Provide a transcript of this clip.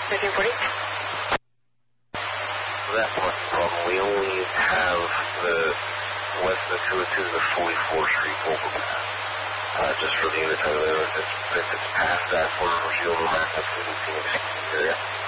1340. That's not the problem. We only have the west of the 202, the 44th Street overpass. Just for the unit title there. If it's past that, for the overpass, that's the Phoenix area.